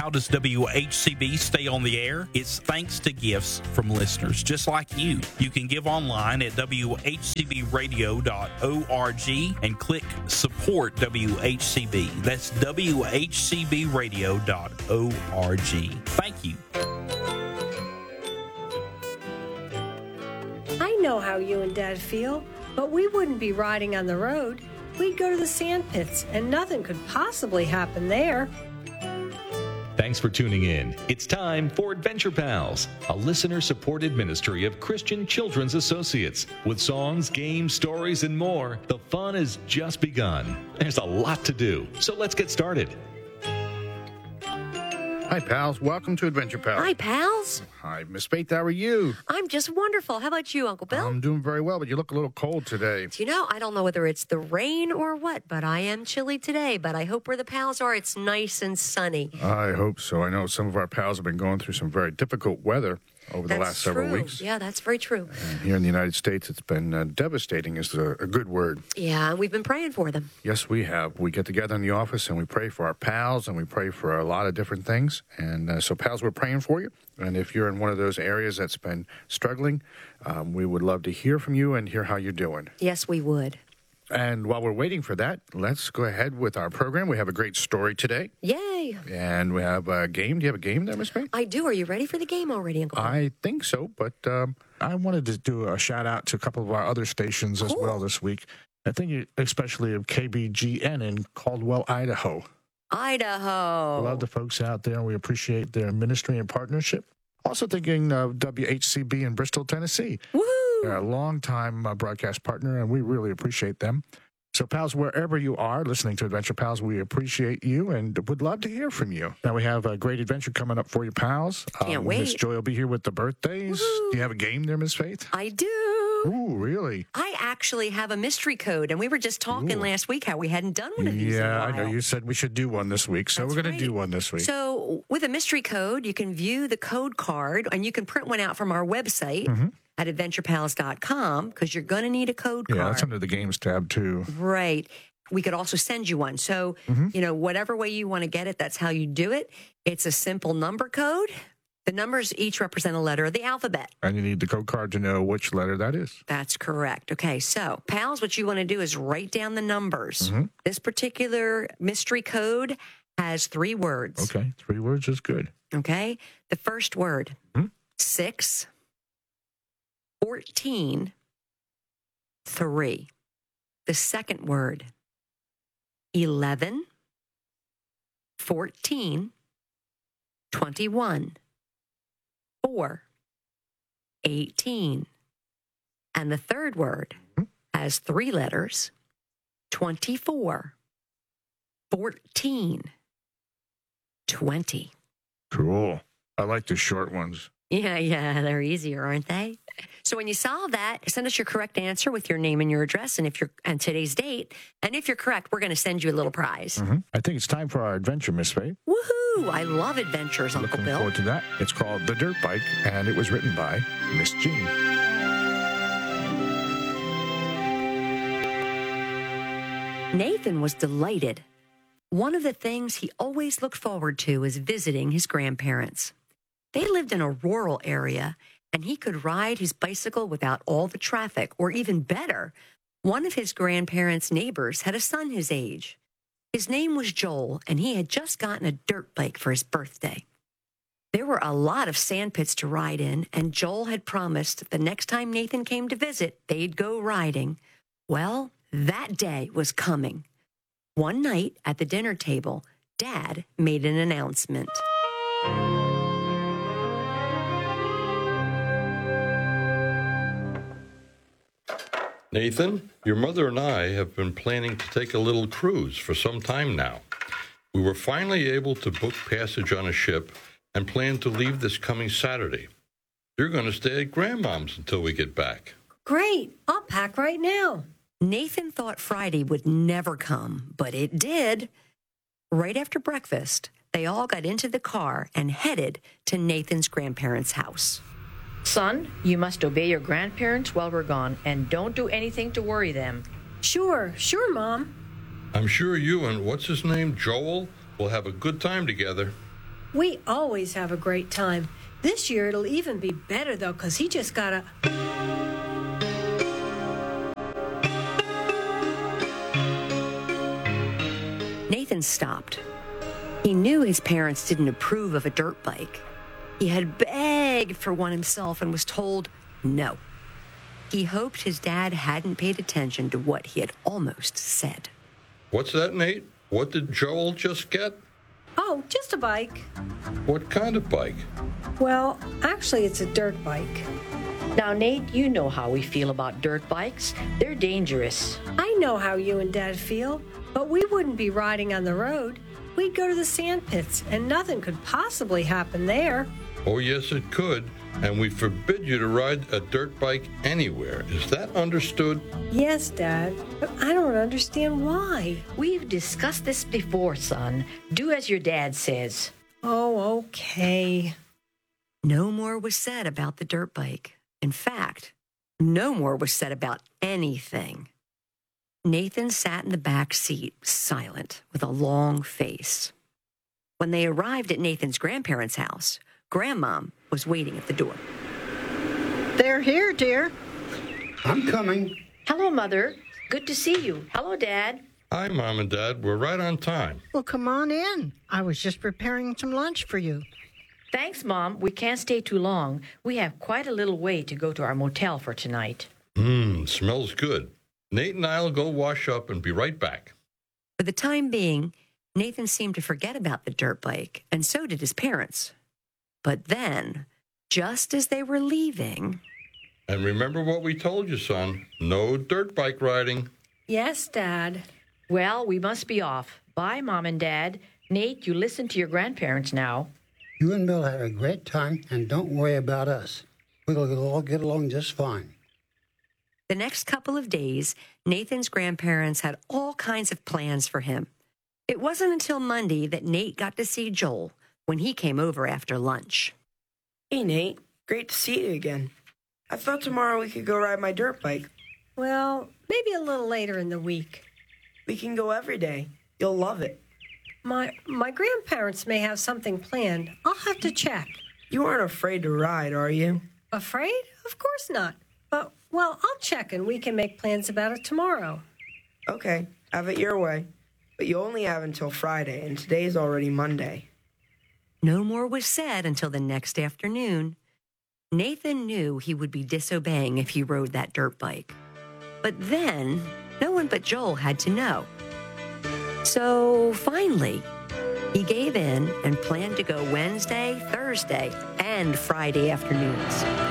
How does WHCB stay on the air? It's thanks to gifts from listeners just like you. You can give online at WHCBradio.org and click Support WHCB. That's WHCBradio.org. Thank you. I know how you and Dad feel, but we wouldn't be riding on the road. We'd go to the sand pits, and nothing could possibly happen there. Thanks for tuning in. It's time for Adventure Pals, a listener-supported ministry of Christian Children's Associates. With songs, games, stories, and more, the fun has just begun. There's a lot to do, so let's get started. Hi, pals. Welcome to Adventure Pals. Hi, pals. Hi, Miss Faith. How are you? I'm just wonderful. How about you, Uncle Bill? I'm doing very well, but you look a little cold today. You know, I don't know whether it's the rain or what, but I am chilly today. But I hope where the pals are, it's nice and sunny. I hope so. I know some of our pals have been going through some very difficult weather over the last several weeks. Yeah, that's very true. And here in the United States, it's been devastating is a good word. Yeah, and we've been praying for them. Yes, we have. We get together in the office and we pray for our pals and we pray for a lot of different things. And so, pals, we're praying for you. And if you're in one of those areas that's been struggling, we would love to hear from you and hear how you're doing. Yes, we would. And while we're waiting for that, let's go ahead with our program. We have a great story today. Yay. And we have a game. Do you have a game there, Miss May? I do. Are you ready for the game already, Uncle Bill? I think so, but I wanted to do a shout-out to a couple of our other stations as well this week. I think especially of KBGN in Caldwell, Idaho. Idaho. Love the folks out there, and we appreciate their ministry and partnership. Also thinking of WHCB in Bristol, Tennessee. Woohoo! They're a long-time broadcast partner, and we really appreciate them. So, pals, wherever you are listening to Adventure Pals, we appreciate you and would love to hear from you. Now, we have a great adventure coming up for you, pals. Can't wait. Miss Joy will be here with the birthdays. Woo-hoo. Do you have a game there, Miss Faith? I do. Ooh, really? I actually have a mystery code, and we were just talking last week how we hadn't done one of these in a while. I know. You said we should do one this week, so That's we're going right. to do one this week. So with a mystery code, you can view the code card, and you can print one out from our website at adventurepals.com, because you're going to need a code card. Yeah, that's under the games tab, too. Right. We could also send you one. So, whatever way you want to get it, that's how you do it. It's a simple number code. The numbers each represent a letter of the alphabet. And you need the code card to know which letter that is. That's correct. Okay, so, pals, what you want to do is write down the numbers. This particular mystery code has 3 words. Okay, 3 words is good. Okay? The first word, 6, 14, 3. The second word, 11, 14, 21, 4, 18. And the third word has 3 letters, 24, 14, 20. Cool. I like the short ones. Yeah, they're easier, aren't they? So when you solve that, send us your correct answer with your name and your address and today's date. And if you're correct, we're going to send you a little prize. I think it's time for our adventure, Miss Faith. Woohoo! I love adventures, Uncle Looking Bill. forward to that. It's called The Dirt Bike, and it was written by Miss Jean. Nathan was delighted. One of the things he always looked forward to is visiting his grandparents. They lived in a rural area, and he could ride his bicycle without all the traffic, or even better, one of his grandparents' neighbors had a son his age. His name was Joel, and he had just gotten a dirt bike for his birthday. There were a lot of sand pits to ride in, and Joel had promised the next time Nathan came to visit, they'd go riding. Well, that day was coming. One night at the dinner table, Dad made an announcement. Nathan, your mother and I have been planning to take a little cruise for some time now. We were finally able to book passage on a ship and plan to leave this coming Saturday. You're going to stay at Grandmom's until we get back. Great. I'll pack right now. Nathan thought Friday would never come, but it did. Right after breakfast, they all got into the car and headed to Nathan's grandparents' house. Son, you must obey your grandparents while we're gone, and don't do anything to worry them. Sure, Mom. I'm sure you and what's-his-name, Joel, will have a good time together. We always have a great time. This year it'll even be better, though, because he just got a... Nathan stopped. He knew his parents didn't approve of a dirt bike. He had begged for one himself and was told no. He hoped his dad hadn't paid attention to what he had almost said. What's that, Nate? What did Joel just get? Oh, just a bike. What kind of bike? Well, actually, it's a dirt bike. Now, Nate, you know how we feel about dirt bikes. They're dangerous. I know how you and Dad feel, but we wouldn't be riding on the road. We'd go to the sand pits, and nothing could possibly happen there. Oh, yes, it could. And we forbid you to ride a dirt bike anywhere. Is that understood? Yes, Dad, but I don't understand why. We've discussed this before, son. Do as your dad says. Oh, okay. No more was said about the dirt bike. In fact, no more was said about anything. Nathan sat in the back seat, silent, with a long face. When they arrived at Nathan's grandparents' house, Grandmom was waiting at the door. They're here, dear. I'm coming. Hello, Mother. Good to see you. Hello, Dad. Hi, Mom and Dad. We're right on time. Well, come on in. I was just preparing some lunch for you. Thanks, Mom. We can't stay too long. We have quite a little way to go to our motel for tonight. Smells good. Nate and I'll go wash up and be right back. For the time being, Nathan seemed to forget about the dirt bike, and so did his parents. But then, just as they were leaving... And remember what we told you, son. No dirt bike riding. Yes, Dad. Well, we must be off. Bye, Mom and Dad. Nate, you listen to your grandparents now. You and Bill have a great time, and don't worry about us. We'll all get along just fine. The next couple of days, Nathan's grandparents had all kinds of plans for him. It wasn't until Monday that Nate got to see Joel when he came over after lunch. Hey, Nate. Great to see you again. I thought tomorrow we could go ride my dirt bike. Well, maybe a little later in the week. We can go every day. You'll love it. My grandparents may have something planned. I'll have to check. You aren't afraid to ride, are you? Afraid? Of course not. But, well, I'll check and we can make plans about it tomorrow. Okay, have it your way. But you only have until Friday, and today's already Monday. No more was said until the next afternoon. Nathan knew he would be disobeying if he rode that dirt bike. But then, no one but Joel had to know. So finally, he gave in and planned to go Wednesday, Thursday, and Friday afternoons.